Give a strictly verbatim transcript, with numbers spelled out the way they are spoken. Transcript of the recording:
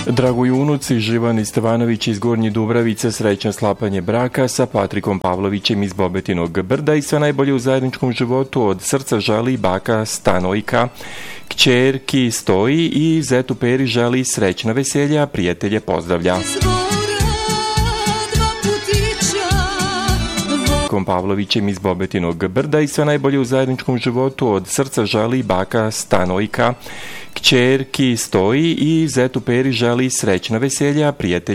Dragoj unuci Živani Stevanović iz Gornje Dubravice, srećno sklapanje braka sa Patrikom Pavlovićem iz Bobetinog Brda i sve najbolje u zajedničkom životu. Od srca želi baka Stanojka, kćerki Stoji i zetu Peri želi srećna veselja, prijatelje pozdravlja. Kom Pavlovićem iz Bobetinog Brda i sve najbolje u zajedničkom životu. Od srca želi baka Stanojka, kćerki Stoji i zetu Peri želi srećna veselja, prijatelje